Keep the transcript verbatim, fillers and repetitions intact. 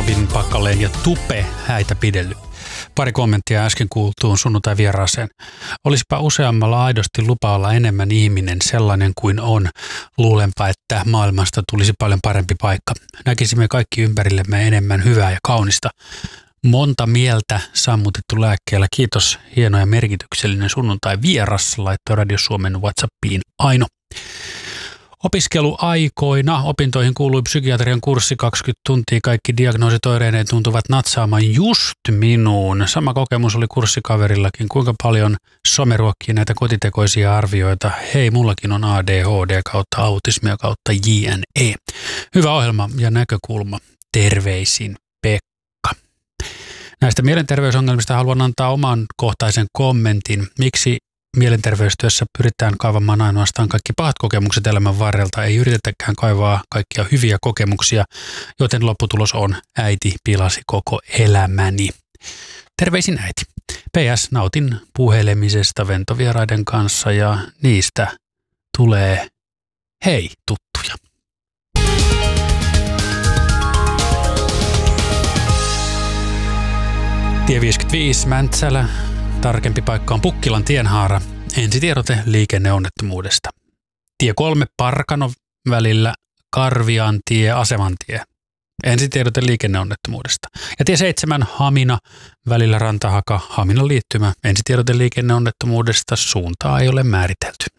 Alvin Pakkaleen ja Tupe häitä pidellyt. Pari kommenttia äsken kuultuun sunnuntai vieraaseen. Olisipa useammalla aidosti lupa olla enemmän ihminen sellainen kuin on. Luulenpa, että maailmasta tulisi paljon parempi paikka. Näkisimme kaikki ympärillemme enemmän hyvää ja kaunista. Monta mieltä sammutettu lääkkeellä. Kiitos, hieno ja merkityksellinen sunnuntai vieras, laittoi Radio Suomen WhatsAppiin Aino. Opiskeluaikoina opintoihin kuului psykiatrian kurssi kaksikymmentä tuntia. Kaikki diagnoosit oireineen tuntuvat natsaamaan just minuun. Sama kokemus oli kurssikaverillakin. Kuinka paljon some ruokkii näitä kotitekoisia arvioita? Hei, mullakin on A D H D kautta autismia kautta J N E. Hyvä ohjelma ja näkökulma. Terveisin Pekka. Näistä mielenterveysongelmista haluan antaa oman kohtaisen kommentin. Miksi mielenterveystyössä pyritään kaivamaan ainoastaan kaikki pahat kokemukset elämän varrelta, ei yritetäkään kaivaa kaikkia hyviä kokemuksia, joten lopputulos on äiti pilasi koko elämäni. Terveisin äiti. P S. Nautin puhelemisesta ventovieraiden kanssa ja niistä tulee hei tuttuja. Tie viisikymmentäviisi Mäntsälä. Tarkempi paikka on Pukkilan tienhaara. Ensitiedote liikenneonnettomuudesta. Tie kolme Parkano välillä Karviantie Asemantie. Ensitiedote liikenneonnettomuudesta. Ja tie seitsemän Hamina välillä Rantahaka Haminan liittymä. Ensitiedote liikenneonnettomuudesta. Suuntaa ei ole määritelty.